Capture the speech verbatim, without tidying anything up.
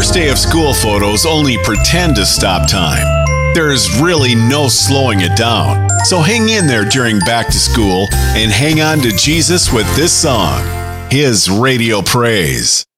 first day of school photos only pretend to stop time. There's really no slowing it down. So hang in there during back to school and hang on to Jesus with this song, His Radio Praise.